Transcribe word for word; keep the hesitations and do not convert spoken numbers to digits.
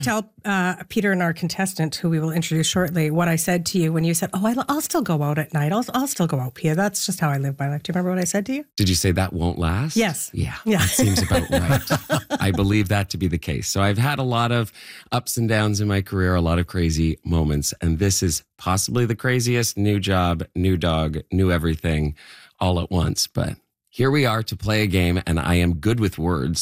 Tell uh, Peter and our contestant, who we will introduce shortly, what I said to you when you said, oh, I'll, I'll still go out at night. I'll, I'll still go out, Pia. That's just how I live my life. Do you remember what I said to you? Did you say that won't last? Yes. Yeah, yeah. That seems about right. I believe that to be the case. So I've had a lot of ups and downs in my career, a lot of crazy moments. And this is possibly the craziest. New job, new dog, new everything all at once. But here we are to play a game, and I am good with words.